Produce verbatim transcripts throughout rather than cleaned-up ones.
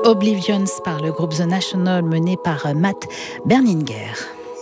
Oblivions par le groupe The National mené par Matt Berninger.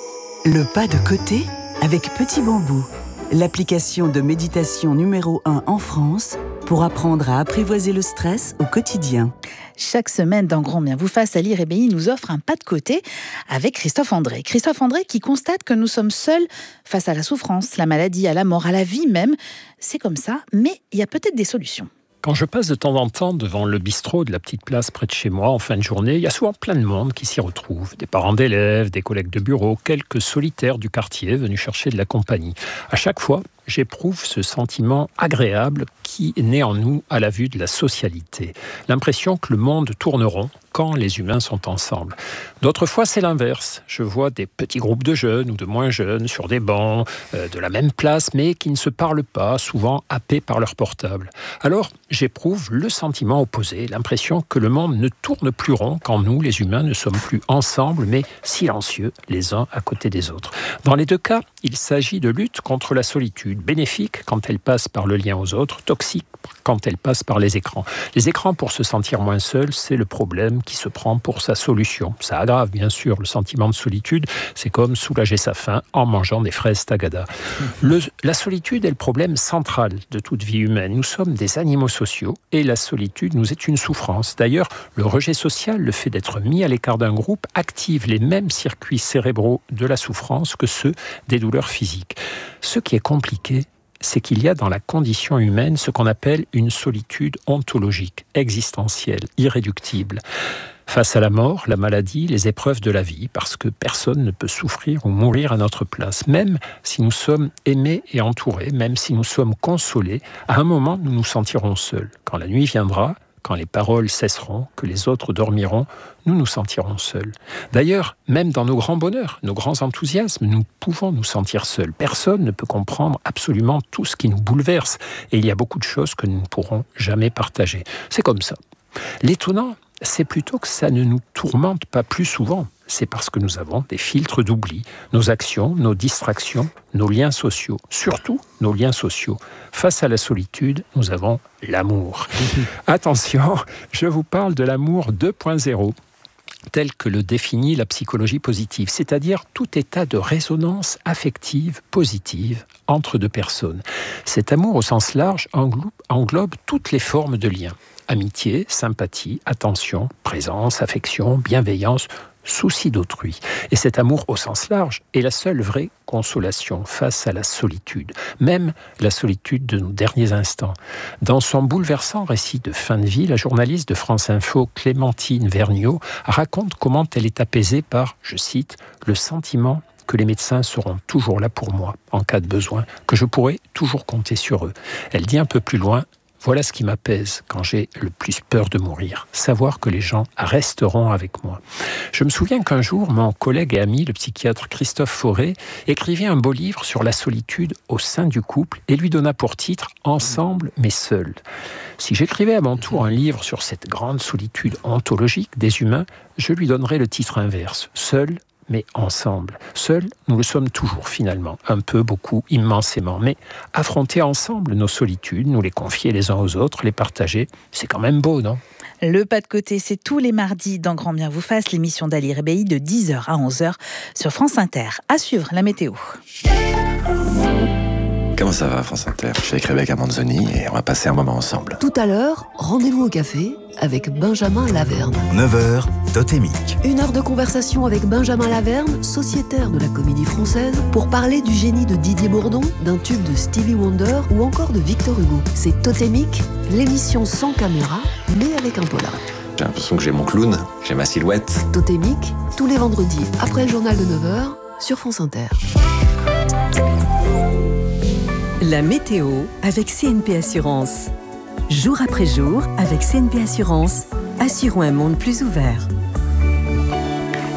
Le pas de côté avec Petit Bambou, l'application de méditation numéro un en France pour apprendre à apprivoiser le stress au quotidien. Chaque semaine dans Grand Bien vous fasse, Ali Rebéi nous offre un pas de côté avec Christophe André. Christophe André qui constate que nous sommes seuls face à la souffrance, la maladie, à la mort, à la vie même. C'est comme ça, mais il y a peut-être des solutions. Quand je passe de temps en temps devant le bistrot de la petite place près de chez moi en fin de journée, il y a souvent plein de monde qui s'y retrouve. Des parents d'élèves, des collègues de bureau, quelques solitaires du quartier venus chercher de la compagnie. À chaque fois, j'éprouve ce sentiment agréable qui naît en nous à la vue de la socialité. L'impression que le monde tourne rond quand les humains sont ensemble. D'autres fois, c'est l'inverse. Je vois des petits groupes de jeunes ou de moins jeunes sur des bancs, euh, de la même place, mais qui ne se parlent pas, souvent happés par leur portable. Alors, j'éprouve le sentiment opposé, l'impression que le monde ne tourne plus rond quand nous, les humains, ne sommes plus ensemble, mais silencieux, les uns à côté des autres. Dans les deux cas, il s'agit de lutte contre la solitude, bénéfique quand elle passe par le lien aux autres, toxique quand elle passe par les écrans. Les écrans, pour se sentir moins seul, c'est le problème qui se prend pour sa solution. Ça aggrave bien sûr le sentiment de solitude, c'est comme soulager sa faim en mangeant des fraises Tagada. Le, la solitude est le problème central de toute vie humaine. Nous sommes des animaux sociaux et la solitude nous est une souffrance. D'ailleurs, le rejet social, le fait d'être mis à l'écart d'un groupe, active les mêmes circuits cérébraux de la souffrance que ceux des douleurs physiques. Ce qui est compliqué, c'est qu'il y a dans la condition humaine ce qu'on appelle une solitude ontologique, existentielle, irréductible. Face à la mort, la maladie, les épreuves de la vie, parce que personne ne peut souffrir ou mourir à notre place. Même si nous sommes aimés et entourés, même si nous sommes consolés, à un moment, nous nous sentirons seuls. Quand la nuit viendra, quand les paroles cesseront, que les autres dormiront, nous nous sentirons seuls. D'ailleurs, même dans nos grands bonheurs, nos grands enthousiasmes, nous pouvons nous sentir seuls. Personne ne peut comprendre absolument tout ce qui nous bouleverse. Et il y a beaucoup de choses que nous ne pourrons jamais partager. C'est comme ça. L'étonnant, c'est plutôt que ça ne nous tourmente pas plus souvent. C'est parce que nous avons des filtres d'oubli, nos actions, nos distractions, nos liens sociaux, surtout nos liens sociaux. Face à la solitude, nous avons l'amour. Attention, je vous parle de l'amour deux point zéro, tel que le définit la psychologie positive, c'est-à-dire tout état de résonance affective positive entre deux personnes. Cet amour au sens large englobe, englobe toutes les formes de liens. Amitié, sympathie, attention, présence, affection, bienveillance, souci d'autrui. Et cet amour au sens large est la seule vraie consolation face à la solitude, même la solitude de nos derniers instants. Dans son bouleversant récit de fin de vie, la journaliste de France Info, Clémentine Vergniaud, raconte comment elle est apaisée par, je cite, « le sentiment que les médecins seront toujours là pour moi en cas de besoin, que je pourrai toujours compter sur eux ». Elle dit un peu plus loin: voilà ce qui m'apaise quand j'ai le plus peur de mourir, savoir que les gens resteront avec moi. Je me souviens qu'un jour, mon collègue et ami, le psychiatre Christophe Fauré, écrivait un beau livre sur la solitude au sein du couple et lui donna pour titre « Ensemble mais seuls ». Si j'écrivais à mon tour un livre sur cette grande solitude ontologique des humains, je lui donnerais le titre inverse « Seul mais ensemble. Seuls, nous le sommes toujours finalement, un peu, beaucoup, immensément. Mais affronter ensemble nos solitudes, nous les confier les uns aux autres, les partager, c'est quand même beau, non ? Le pas de côté, c'est tous les mardis dans Grand Bien vous fasse, l'émission d'Ali Rebéi de dix heures à onze heures sur France Inter. À suivre, la météo. Comment ça va, France Inter ? Je suis avec Rebecca Manzoni et on va passer un moment ensemble. Tout à l'heure, rendez-vous au café avec Benjamin Laverne. neuf heures, Totémique. Une heure de conversation avec Benjamin Laverne, sociétaire de la Comédie Française, pour parler du génie de Didier Bourdon, d'un tube de Stevie Wonder ou encore de Victor Hugo. C'est Totémique, l'émission sans caméra, mais avec un polar. J'ai l'impression que j'ai mon clown, j'ai ma silhouette. Totémique, tous les vendredis, après le journal de neuf heures, sur France Inter. La météo avec C N P Assurance. Jour après jour, avec C N P Assurance, assurons un monde plus ouvert.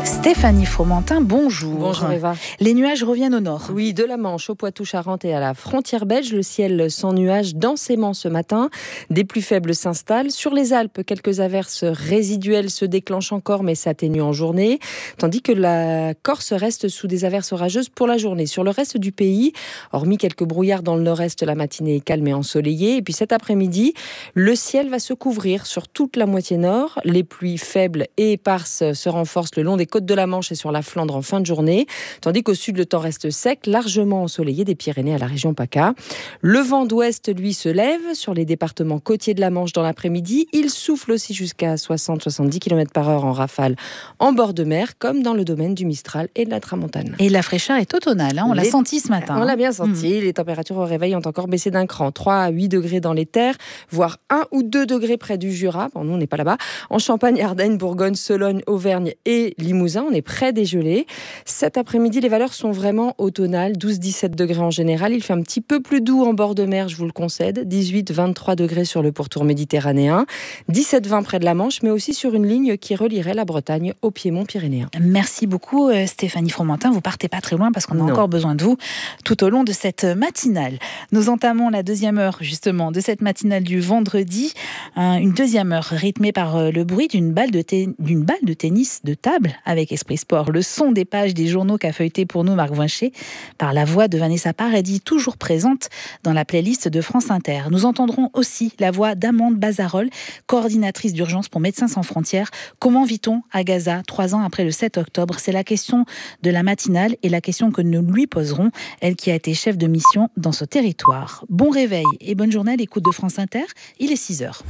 Stéphanie Fromentin, bonjour. Bonjour Eva. Les nuages reviennent au nord. Oui, de la Manche au Poitou-Charentes et à la frontière belge, le ciel sans nuages densément ce matin. Des plus faibles s'installent. Sur les Alpes, quelques averses résiduelles se déclenchent encore mais s'atténuent en journée. Tandis que la Corse reste sous des averses orageuses pour la journée. Sur le reste du pays, hormis quelques brouillards dans le nord-est, la matinée est calme et ensoleillée. Et puis cet après-midi, le ciel va se couvrir sur toute la moitié nord. Les pluies faibles et éparses se renforcent le long des côtes de la Manche et sur la Flandre en fin de journée, tandis qu'au sud le temps reste sec, largement ensoleillé des Pyrénées à la région PACA. Le vent d'ouest, lui, se lève sur les départements côtiers de la Manche dans l'après-midi. Il souffle aussi jusqu'à soixante à soixante-dix kilomètres par heure en rafale en bord de mer, comme dans le domaine du Mistral et de la Tramontane. Et la fraîcheur est automnale, hein, on les... l'a senti ce matin. On l'a bien senti, mmh. Les températures au réveil ont encore baissé d'un cran, trois à huit degrés dans les terres, voire un ou deux degrés près du Jura. Bon, nous on n'est pas là-bas. En Champagne, Ardennes, Bourgogne, Sologne, Auvergne et Limousin, on est près des gelées. Cet après-midi, les valeurs sont vraiment automnales, douze à dix-sept degrés en général. Il fait un petit peu plus doux en bord de mer, je vous le concède, dix-huit à vingt-trois degrés sur le pourtour méditerranéen, dix-sept à vingt près de la Manche, mais aussi sur une ligne qui relierait la Bretagne au piémont pyrénéen. Merci beaucoup Stéphanie Fromentin, vous partez pas très loin parce qu'on a non. encore besoin de vous tout au long de cette matinale. Nous entamons la deuxième heure justement de cette matinale du vendredi, une deuxième heure rythmée par le bruit d'une balle de, ten... d'une balle de tennis de table avec Esprit Sport, le son des pages des journaux qu'a feuilleté pour nous Marc Voincher par la voix de Vanessa Paradis, toujours présente dans la playlist de France Inter. Nous entendrons aussi la voix d'Amande Bazarol, coordinatrice d'urgence pour Médecins sans frontières. Comment vit-on à Gaza trois ans après le sept octobre? C'est la question de la matinale et la question que nous lui poserons, elle qui a été chef de mission dans ce territoire. Bon réveil et bonne journée à l'écoute de France Inter, il est six heures.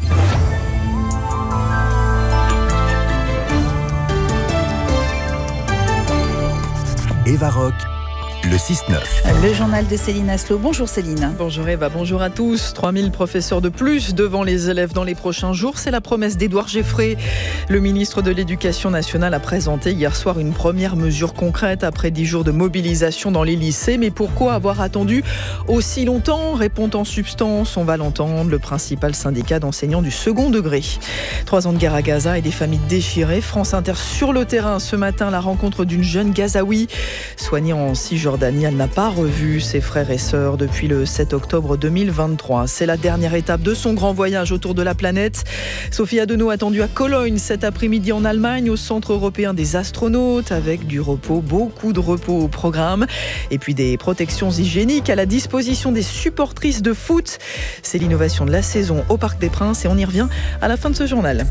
Eva Rock, le six neuf. Le journal de Céline Aslo. Bonjour Céline. Bonjour Eva, bonjour à tous. trois mille professeurs de plus devant les élèves dans les prochains jours. C'est la promesse d'Édouard Geffrey. Le ministre de l'Éducation nationale a présenté hier soir une première mesure concrète après dix jours de mobilisation dans les lycées. Mais pourquoi avoir attendu aussi longtemps? Répond en substance, on va l'entendre, le principal syndicat d'enseignants du second degré. Trois ans de guerre à Gaza et des familles déchirées. France Inter sur le terrain ce matin, la rencontre d'une jeune Gazaoui soignée en Cisjordanie. Elle n'a pas revu ses frères et sœurs depuis le sept octobre deux mille vingt-trois. C'est la dernière étape de son grand voyage autour de la planète. Sophie Adenau attendue à Cologne cet après-midi en Allemagne, au Centre européen des astronautes, avec du repos, beaucoup de repos au programme. Et puis des protections hygiéniques à la disposition des supportrices de foot. C'est l'innovation de la saison au Parc des Princes et on y revient à la fin de ce journal.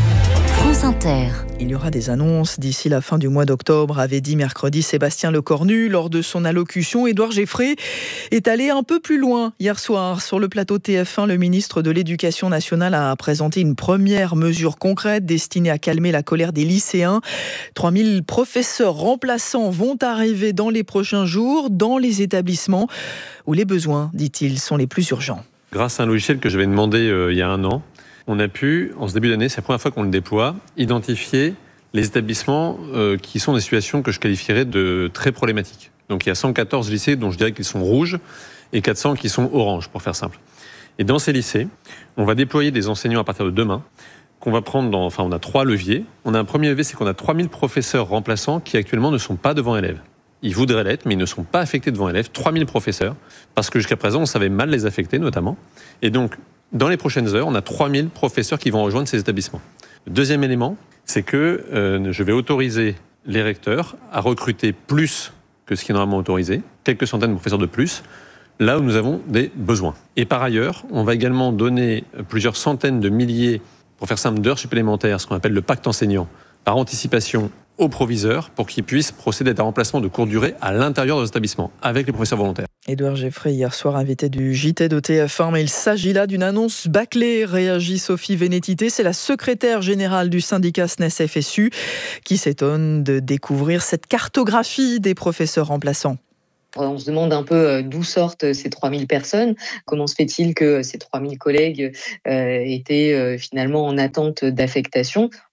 France Inter. Il y aura des annonces d'ici la fin du mois d'octobre, avait dit mercredi Sébastien Lecornu. Lors de son allocution, Édouard Geffrey est allé un peu plus loin hier soir. Sur le plateau T F un, le ministre de l'Éducation nationale a présenté une première mesure concrète destinée à calmer la colère des lycéens. trois mille professeurs remplaçants vont arriver dans les prochains jours dans les établissements où les besoins, dit-il, sont les plus urgents. Grâce à un logiciel que j'avais demandé euh, il y a un an, on a pu, en ce début d'année, c'est la première fois qu'on le déploie, identifier les établissements euh, qui sont des situations que je qualifierais de très problématiques. Donc il y a cent quatorze lycées dont je dirais qu'ils sont rouges et quatre cents qui sont oranges, pour faire simple. Et dans ces lycées, on va déployer des enseignants à partir de demain, qu'on va prendre dans... Enfin, on a trois leviers. On a un premier levier, c'est qu'on a trois mille professeurs remplaçants qui actuellement ne sont pas devant élèves. Ils voudraient l'être, mais ils ne sont pas affectés devant élèves. trois mille professeurs, parce que jusqu'à présent, on savait mal les affecter, notamment. Et donc, dans les prochaines heures, on a trois mille professeurs qui vont rejoindre ces établissements. Le deuxième élément, c'est que euh, je vais autoriser les recteurs à recruter plus que ce qui est normalement autorisé, quelques centaines de professeurs de plus, là où nous avons des besoins. Et par ailleurs, on va également donner plusieurs centaines de milliers, pour faire simple, d'heures supplémentaires, ce qu'on appelle le pacte enseignant, par anticipation aux proviseurs, pour qu'ils puissent procéder à un remplacement de courte durée à l'intérieur de nos établissements, avec les professeurs volontaires. Édouard Geffrey, hier soir invité du J T de T F un, mais il s'agit là d'une annonce bâclée, réagit Sophie Vénétité. C'est la secrétaire générale du syndicat S N E S F S U qui s'étonne de découvrir cette cartographie des professeurs remplaçants. On se demande un peu d'où sortent ces trois mille personnes. Comment se fait-il que ces trois mille collègues euh, étaient euh, finalement en attente d'affectation?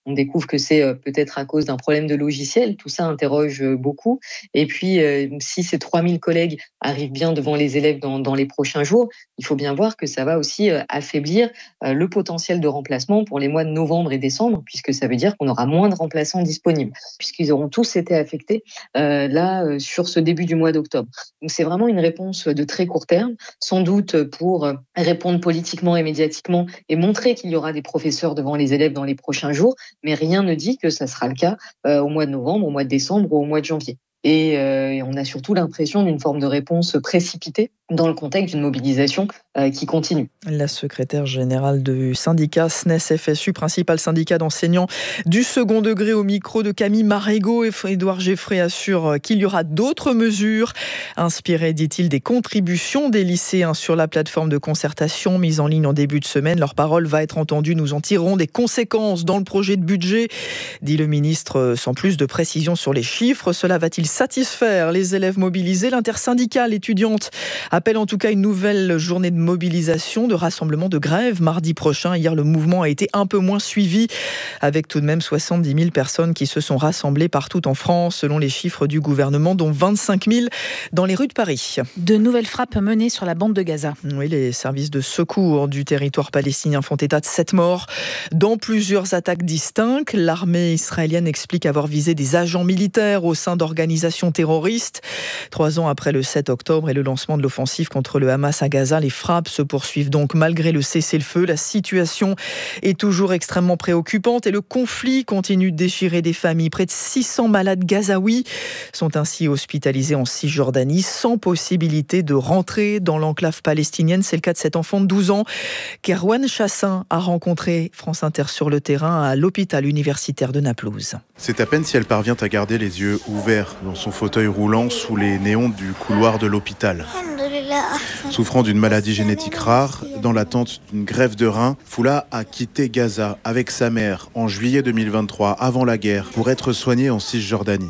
On découvre que c'est euh, peut-être à cause d'un problème de logiciel. Tout ça interroge euh, beaucoup. Et puis, euh, si ces trois mille collègues arrivent bien devant les élèves dans, dans les prochains jours, il faut bien voir que ça va aussi euh, affaiblir euh, le potentiel de remplacement pour les mois de novembre et décembre, puisque ça veut dire qu'on aura moins de remplaçants disponibles, puisqu'ils auront tous été affectés euh, là euh, sur ce début du mois d'octobre. Donc c'est vraiment une réponse de très court terme, sans doute pour euh, répondre politiquement et médiatiquement et montrer qu'il y aura des professeurs devant les élèves dans les prochains jours, mais rien ne dit que ça sera le cas euh, au mois de novembre, au mois de décembre ou au mois de janvier. Et, euh, et on a surtout l'impression d'une forme de réponse précipitée dans le contexte d'une mobilisation euh, qui continue. La secrétaire générale du syndicat S N E S F S U, principal syndicat d'enseignants du second degré, au micro de Camille Marégo. Et Édouard Geffray assure qu'il y aura d'autres mesures inspirées, dit-il, des contributions des lycéens sur la plateforme de concertation mise en ligne en début de semaine. Leur parole va être entendue. Nous en tirerons des conséquences dans le projet de budget, dit le ministre, sans plus de précision sur les chiffres. Cela va-t-il satisfaire les élèves mobilisés? L'intersyndicale étudiante appelle en tout cas une nouvelle journée de mobilisation, de rassemblement, de grève mardi prochain. Hier, le mouvement a été un peu moins suivi, avec tout de même soixante-dix mille personnes qui se sont rassemblées partout en France, selon les chiffres du gouvernement, dont vingt-cinq mille dans les rues de Paris. De nouvelles frappes menées sur la bande de Gaza. Oui, les services de secours du territoire palestinien font état de sept morts dans plusieurs attaques distinctes. L'armée israélienne explique avoir visé des agents militaires au sein d'organisations terroristes. Trois ans après le sept octobre et le lancement de l'offensive contre le Hamas à Gaza, les frappes se poursuivent donc malgré le cessez-le-feu. La situation est toujours extrêmement préoccupante et le conflit continue de déchirer des familles. Près de six cents malades gazaouis sont ainsi hospitalisés en Cisjordanie sans possibilité de rentrer dans l'enclave palestinienne. C'est le cas de cet enfant de douze ans qu'Erwan Chassin a rencontré France Inter sur le terrain à l'hôpital universitaire de Naplouse. C'est à peine si elle parvient à garder les yeux ouverts dans son fauteuil roulant sous les néons du couloir de l'hôpital. Souffrant d'une maladie génétique rare, dans l'attente d'une greffe de rein, Foula a quitté Gaza avec sa mère en juillet deux mille vingt-trois, avant la guerre, pour être soignée en Cisjordanie.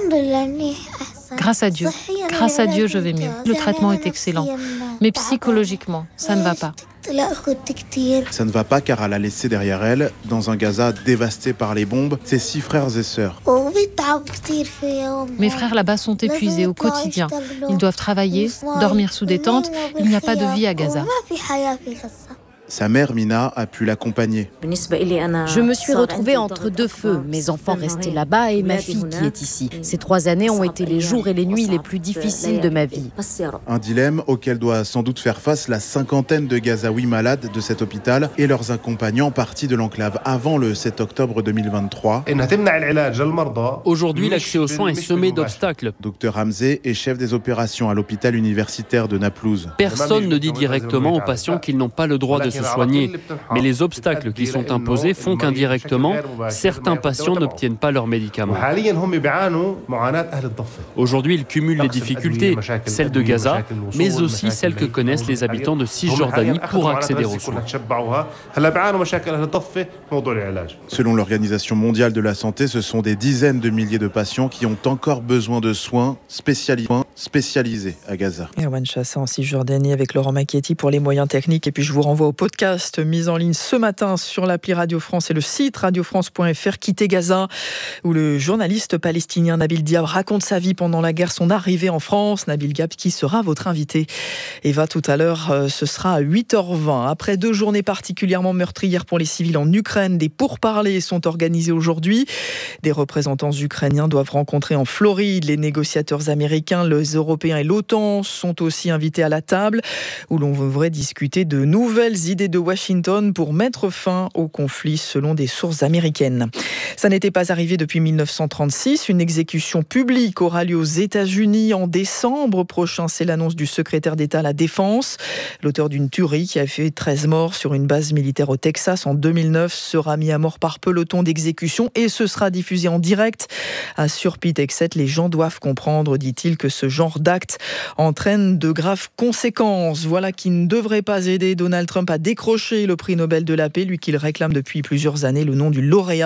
Grâce à Dieu, grâce à Dieu, je vais mieux. Le traitement est excellent. Mais psychologiquement, ça ne va pas. Ça ne va pas car elle a laissé derrière elle, dans un Gaza dévasté par les bombes, ses six frères et sœurs. Mes frères là-bas sont épuisés au quotidien. Ils doivent travailler, dormir sous des tentes. Il n'y a pas de vie à Gaza. Sa mère, Mina, a pu l'accompagner. Je me suis retrouvée entre deux feux, mes enfants restés là-bas et ma fille qui est ici. Ces trois années ont été les jours et les nuits les plus difficiles de ma vie. Un dilemme auquel doit sans doute faire face la cinquantaine de Gazaouis malades de cet hôpital et leurs accompagnants partis de l'enclave avant le sept octobre deux mille vingt-trois. Aujourd'hui, l'accès aux soins est semé d'obstacles. Docteur Hamzé est chef des opérations à l'hôpital universitaire de Naplouse. Personne ne dit directement aux patients qu'ils n'ont pas le droit de se soigner. Mais les obstacles qui sont imposés font qu'indirectement, certains patients n'obtiennent pas leurs médicaments. Aujourd'hui, ils cumulent les difficultés, celles de Gaza, mais aussi celles que connaissent les habitants de Cisjordanie pour accéder aux soins. Selon l'Organisation mondiale de la santé, ce sont des dizaines de milliers de patients qui ont encore besoin de soins spécialisés à Gaza. Erwan Chassin en Cisjordanie avec Laurent Macchietti pour les moyens techniques. Et puis je vous renvoie au podcast mis en ligne ce matin sur l'appli Radio France et le site radio france point f r, Quitter Gaza, où le journaliste palestinien Nabil Diab raconte sa vie pendant la guerre, son arrivée en France. Nabil Diab qui sera votre invité. Et va tout à l'heure, ce sera à huit heures vingt. Après deux journées particulièrement meurtrières pour les civils en Ukraine, des pourparlers sont organisés aujourd'hui. Des représentants ukrainiens doivent rencontrer en Floride les négociateurs américains. Les Européens et l'OTAN sont aussi invités à la table, où l'on devrait discuter de nouvelles idées de Washington pour mettre fin au conflit, selon des sources américaines. Ça n'était pas arrivé depuis mille neuf cent trente-six. Une exécution publique aura lieu aux États-Unis en décembre prochain. C'est l'annonce du secrétaire d'État à la Défense. L'auteur d'une tuerie qui a fait treize morts sur une base militaire au Texas en deux mille neuf sera mis à mort par peloton d'exécution et ce sera diffusé en direct. Assure Pete Hegseth, les gens doivent comprendre, dit-il, que ce genre d'acte entraîne de graves conséquences. Voilà qui ne devrait pas aider Donald Trump à décrocher le prix Nobel de la paix, lui qu'il réclame depuis plusieurs années le nom du lauréat deux mille vingt-trois.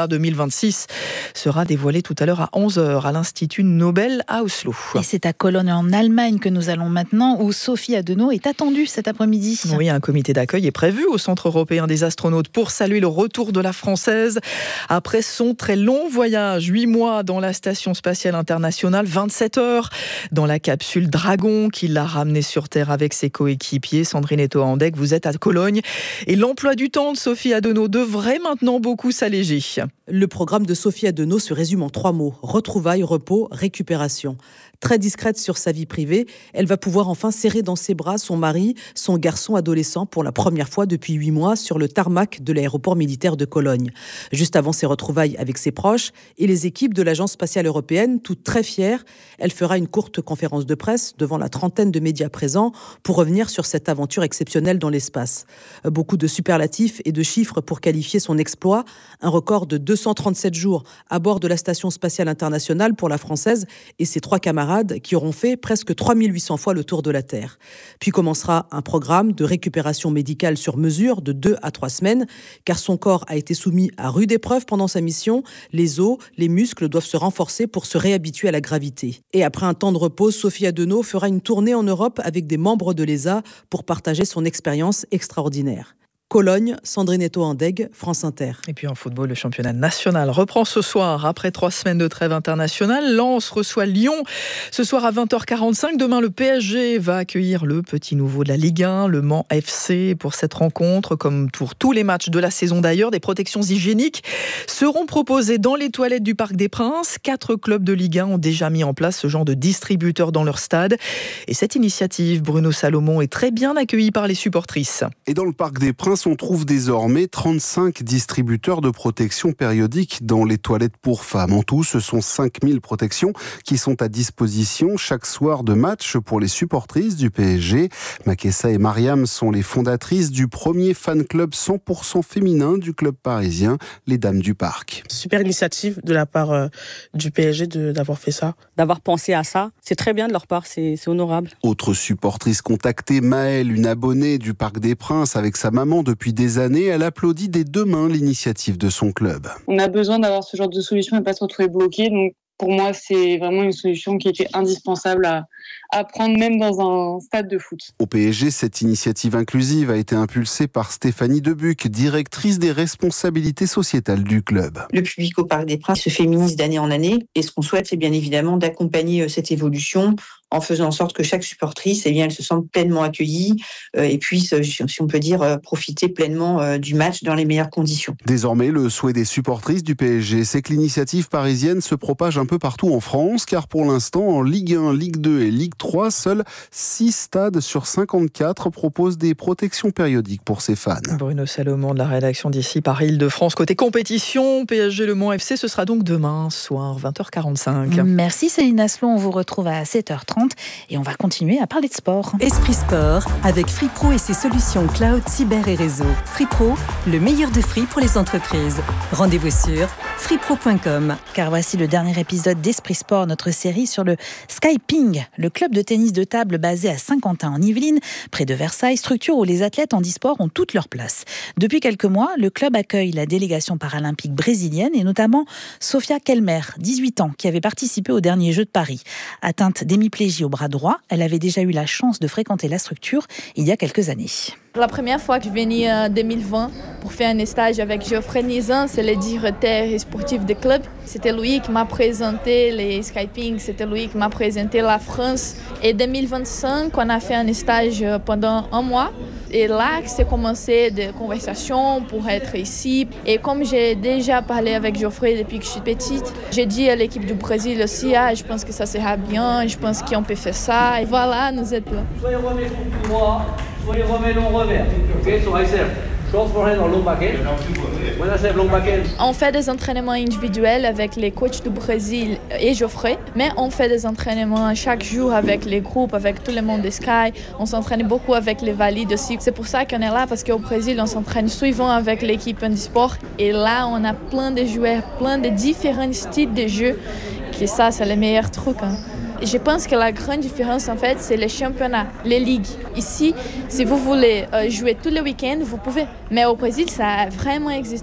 vingt-six sera dévoilé tout à l'heure à onze heures à l'Institut Nobel à Oslo. Et c'est à Cologne en Allemagne que nous allons maintenant, où Sophie Adenau est attendue cet après-midi. Oui, un comité d'accueil est prévu au Centre européen des astronautes pour saluer le retour de la Française après son très long voyage, huit mois dans la Station spatiale internationale, vingt-sept heures dans la capsule Dragon qui l'a ramenée sur Terre avec ses coéquipiers. Sandrine Etoa-Andec, vous êtes à Cologne et l'emploi du temps de Sophie Adenau devrait maintenant beaucoup s'alléger. Le programme de Sophie Adenau se résume en trois mots: retrouvailles, repos, récupération. Très discrète sur sa vie privée, elle va pouvoir enfin serrer dans ses bras son mari, son garçon adolescent, pour la première fois depuis huit mois sur le tarmac de l'aéroport militaire de Cologne. Juste avant ses retrouvailles avec ses proches et les équipes de l'Agence spatiale européenne, toutes très fières, elle fera une courte conférence de presse devant la trentaine de médias présents pour revenir sur cette aventure exceptionnelle dans l'espace. Beaucoup de superlatifs et de chiffres pour qualifier son exploit, un record de deux cent trente-sept jours à bord de la Station spatiale internationale pour la Française et ses trois camarades qui auront fait presque trois mille huit cents fois le tour de la Terre. Puis commencera un programme de récupération médicale sur mesure de deux à trois semaines, car son corps a été soumis à rude épreuve pendant sa mission. Les os, les muscles doivent se renforcer pour se réhabituer à la gravité. Et après un temps de repos, Sophie Adenau fera une tournée en Europe avec des membres de l'E S A pour partager son expérience extraordinaire. Cologne, Sandrine Etoa-Andec, France Inter. Et puis en football, le championnat national reprend ce soir. Après trois semaines de trêve internationale, Lens reçoit Lyon ce soir à vingt heures quarante-cinq. Demain, le P S G va accueillir le petit nouveau de la Ligue un, le Mans F C. Pour cette rencontre, comme pour tous les matchs de la saison d'ailleurs, des protections hygiéniques seront proposées dans les toilettes du Parc des Princes. Quatre clubs de Ligue un ont déjà mis en place ce genre de distributeur dans leur stade. Et cette initiative, Bruno Salomon, est très bien accueillie par les supportrices. Et dans le Parc des Princes, on trouve désormais trente-cinq distributeurs de protection périodique dans les toilettes pour femmes. En tout, ce sont cinq mille protections qui sont à disposition chaque soir de match pour les supportrices du P S G. Makessa et Mariam sont les fondatrices du premier fan club cent pour cent féminin du club parisien, les Dames du Parc. Super initiative de la part euh, du P S G de, d'avoir fait ça. D'avoir pensé à ça, c'est très bien de leur part, c'est, c'est honorable. Autre supportrice contactée, Maëlle, une abonnée du Parc des Princes avec sa maman depuis des années, elle applaudit des deux mains l'initiative de son club. On a besoin d'avoir ce genre de solution et pas se retrouver bloqué. Donc pour moi, c'est vraiment une solution qui était indispensable à, à prendre même dans un stade de foot. Au P S G, cette initiative inclusive a été impulsée par Stéphanie Debuc, directrice des responsabilités sociétales du club. Le public au Parc des Princes se féminise d'année en année et ce qu'on souhaite, c'est bien évidemment d'accompagner cette évolution en faisant en sorte que chaque supportrice, eh bien, elle se sente pleinement accueillie euh, et puisse, si on peut dire, euh, profiter pleinement euh, du match dans les meilleures conditions. Désormais, le souhait des supportrices du P S G, c'est que l'initiative parisienne se propage un peu partout en France, car pour l'instant, en Ligue un, Ligue deux et Ligue trois, seuls six stades sur cinquante-quatre proposent des protections périodiques pour ses fans. Bruno Salomon de la rédaction d'ici Paris-Île-de-France. Côté compétition, P S G Le Mans F C, ce sera donc demain soir, vingt heures quarante-cinq. Merci Céline Asselon, on vous retrouve à sept heures trente. Et on va continuer à parler de sport. Esprit Sport avec FreePro et ses solutions cloud, cyber et réseau. FreePro, le meilleur de Free pour les entreprises. Rendez-vous sur freepro point com. Car voici le dernier épisode d'Esprit Sport, notre série sur le Skyping, le club de tennis de table basé à Saint-Quentin en Yvelines, près de Versailles, structure où les athlètes handisport ont toute leur place. Depuis quelques mois, le club accueille la délégation paralympique brésilienne et notamment Sofia Kelmer, dix-huit ans, qui avait participé aux derniers Jeux de Paris. Atteinte d'hémiplégie au bras droit, elle avait déjà eu la chance de fréquenter la structure il y a quelques années. La première fois que je venais en deux mille vingt pour faire un stage avec Geoffrey Nizan, c'est le directeur sportif du club. C'était lui qui m'a présenté les Skyping, c'était lui qui m'a présenté la France. Et en deux mille vingt-cinq, on a fait un stage pendant un mois. Et là, c'est commencé des conversations pour être ici. Et comme j'ai déjà parlé avec Geoffrey depuis que je suis petite, j'ai dit à l'équipe du Brésil aussi, ah, je pense que ça sera bien, je pense qu'on peut faire ça. Et voilà, nous êtes là. Soyez remis pour moi, soyez remis long revers. Ok, so I serve. Short forehand or long backhand. When I serve long backhand. On fait des entraînements individuels avec les coachs du Brésil et Geoffrey, mais on fait des entraînements chaque jour avec les groupes, avec tout le monde de Sky. On s'entraîne beaucoup avec les valides aussi. C'est pour ça qu'on est là, parce qu'au Brésil, on s'entraîne souvent avec l'équipe handisport. Et là, on a plein de joueurs, plein de différents styles de jeu. Et ça, c'est le meilleur truc. Hein. Je pense que la grande différence, en fait, c'est les championnats, les ligues. Ici, si vous voulez jouer tous les week-ends, vous pouvez. Mais au Brésil, ça vraiment n'existe pas.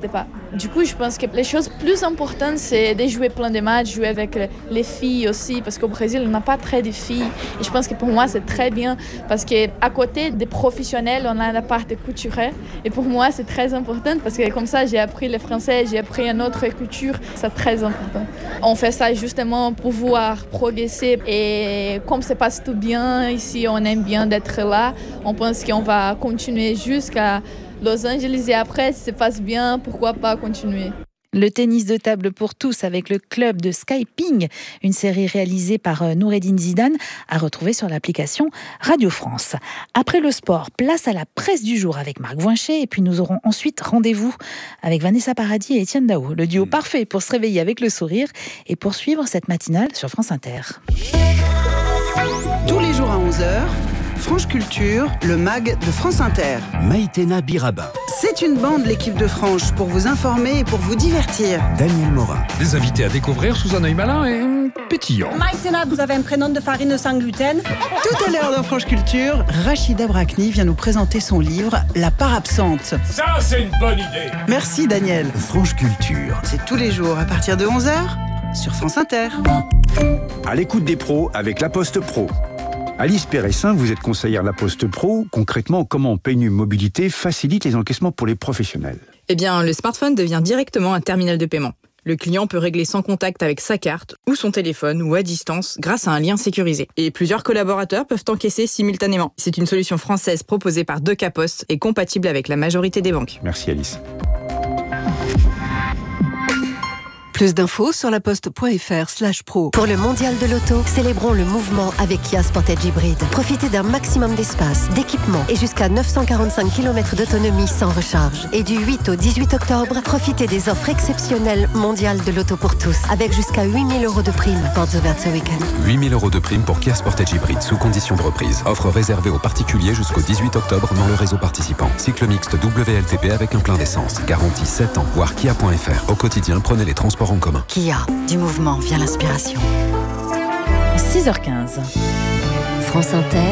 Du coup, je pense que les choses plus importantes, c'est de jouer plein de matchs, jouer avec les filles aussi, parce qu'au Brésil, on n'a pas très de filles. Et je pense que pour moi, c'est très bien, parce qu'à côté des professionnels, on a la partie culturelle. Et pour moi, c'est très important, parce que comme ça, j'ai appris le français, j'ai appris une autre culture. C'est très important. On fait ça justement pour pouvoir progresser. Et comme ça passe tout bien, ici, on aime bien d'être là. On pense qu'on va continuer jusqu'à Los Angeles et après, si ça passe bien, pourquoi pas continuer. Le tennis de table pour tous avec le club de Skyping, une série réalisée par Noureddine Zidane, à retrouver sur l'application Radio France. Après le sport, place à la presse du jour avec Marc Voinchet et puis nous aurons ensuite rendez-vous avec Vanessa Paradis et Étienne Dao. Le duo parfait pour se réveiller avec le sourire et poursuivre cette matinale sur France Inter. Tous les jours à onze heures, France Culture, le mag de France Inter. Maïtena Biraba. C'est une bande, l'équipe de Franche, pour vous informer et pour vous divertir. Daniel Morin. Des invités à découvrir sous un œil malin et pétillant. Maïtena, vous avez un prénom de farine sans gluten? Tout à l'heure dans France Culture, Rachida Brakni vient nous présenter son livre La part absente. Ça, c'est une bonne idée. Merci Daniel. France Culture. C'est tous les jours à partir de onze heures sur France Inter. À l'écoute des pros avec La Poste Pro. Alice Péressin, vous êtes conseillère La Poste Pro. Concrètement, comment P N U Mobilité facilite les encaissements pour les professionnels? Eh bien, le smartphone devient directement un terminal de paiement. Le client peut régler sans contact avec sa carte ou son téléphone ou à distance grâce à un lien sécurisé. Et plusieurs collaborateurs peuvent encaisser simultanément. C'est une solution française proposée par Deca Post et compatible avec la majorité des banques. Merci Alice. Plus d'infos sur laposte.fr slash pro. Pour le mondial de l'auto, célébrons le mouvement avec Kia Sportage Hybrid. Profitez d'un maximum d'espace, d'équipement et jusqu'à neuf cent quarante-cinq kilomètres d'autonomie sans recharge. Et du huit au dix-huit octobre, profitez des offres exceptionnelles mondiales de l'auto pour tous, avec jusqu'à huit mille euros de prime. Portes ouvertes ce week-end. huit mille euros de prime pour Kia Sportage Hybrid sous condition de reprise. Offre réservée aux particuliers jusqu'au dix-huit octobre dans le réseau participant. Cycle mixte W L T P avec un plein d'essence. Garantie sept ans. Voir kia point f r. Au quotidien, prenez les transports en commun. Kia, du mouvement vient l'inspiration. six heures quinze. France Inter,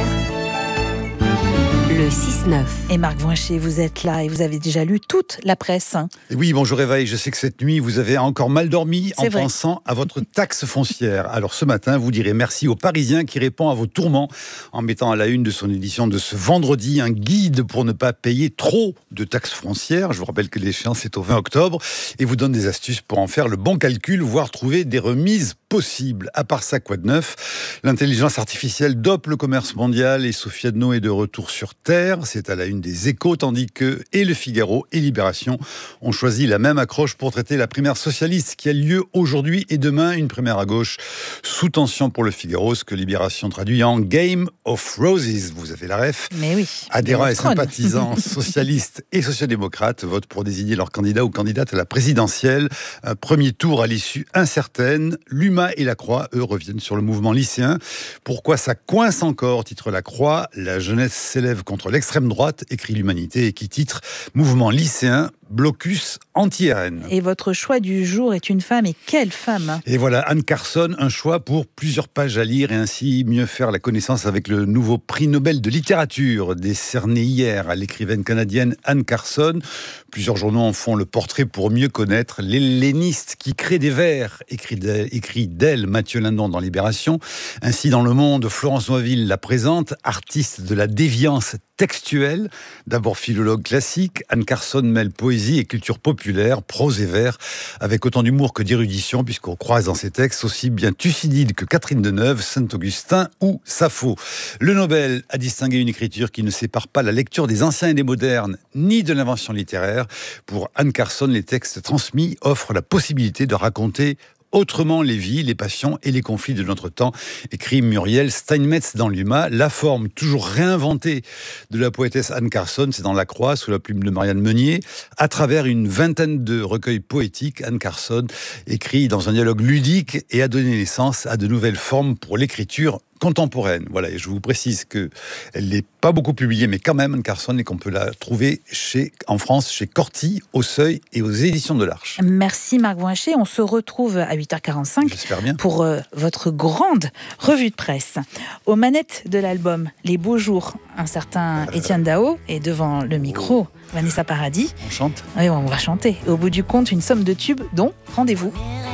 le six neuf. Et Marc Voinchet, vous êtes là et vous avez déjà lu toute la presse. Et oui, bonjour Réveil, je sais que cette nuit, vous avez encore mal dormi en C'est vrai. pensant à votre taxe foncière. Alors ce matin, vous direz merci au Parisien qui répond à vos tourments en mettant à la une de son édition de ce vendredi un guide pour ne pas payer trop de taxes foncières. Je vous rappelle que l'échéance est au vingt octobre et vous donne des astuces pour en faire le bon calcul, voire trouver des remises possibles. À part ça, quoi de neuf? L'intelligence artificielle dope le commerce mondial et Sophie Adno est de retour sur Terre. C'est à la une des Échos, tandis que et Le Figaro et Libération ont choisi la même accroche pour traiter la primaire socialiste qui a lieu aujourd'hui et demain. Une primaire à gauche sous tension pour Le Figaro, ce que Libération traduit en Game of Roses. Vous avez la ref. Mais oui. Adhérents Game et of Thrones. sympathisants socialistes et sociodémocrates votent pour désigner leur candidat ou candidate à la présidentielle. Un premier tour à l'issue incertaine. L'U M A et la Croix, eux, reviennent sur le mouvement lycéen. Pourquoi ça coince encore, titre La Croix. La jeunesse s'élève contre l'extrême droite, écrit l'Humanité, et qui titre Mouvement lycéen, blocus anti-R N. Et votre choix du jour est une femme, et quelle femme! Et voilà, Anne Carson, un choix pour plusieurs pages à lire et ainsi mieux faire la connaissance avec le nouveau prix Nobel de littérature décerné hier à l'écrivaine canadienne Anne Carson. Plusieurs journaux en font le portrait pour mieux connaître l'helléniste qui crée des vers, écrit d'elle, écrit d'elle Mathieu Lindon dans Libération. Ainsi, dans Le Monde, Florence Noisville la présente, artiste de la déviance textuelle. D'abord philologue classique, Anne Carson mêle poésie et culture populaire, prose et vers, avec autant d'humour que d'érudition, puisqu'on croise dans ses textes aussi bien Thucydide que Catherine Deneuve, Saint-Augustin ou Sappho. Le Nobel a distingué une écriture qui ne sépare pas la lecture des anciens et des modernes, ni de l'invention littéraire. Pour Anne Carson, les textes transmis offrent la possibilité de raconter autrement les vies, les passions et les conflits de notre temps, écrit Muriel Steinmetz dans l'U M A. La forme toujours réinventée de la poétesse Anne Carson, c'est dans La Croix, sous la plume de Marianne Meunier. À travers une vingtaine de recueils poétiques, Anne Carson écrit dans un dialogue ludique et a donné naissance à de nouvelles formes pour l'écriture contemporaine. Voilà, et je vous précise qu'elle n'est pas beaucoup publiée, mais quand même, Anne Carson, et qu'on peut la trouver chez, en France chez Corti, au Seuil et aux éditions de l'Arche. Merci Marc Voinchet. On se retrouve à huit heures quarante-cinq J'espère bien. pour euh, votre grande revue de presse. Aux manettes de l'album Les Beaux Jours, un certain Étienne Dao, et devant le micro, oh. Vanessa Paradis. On chante ? Oui, on va chanter. Et au bout du compte, une somme de tubes dont, rendez-vous,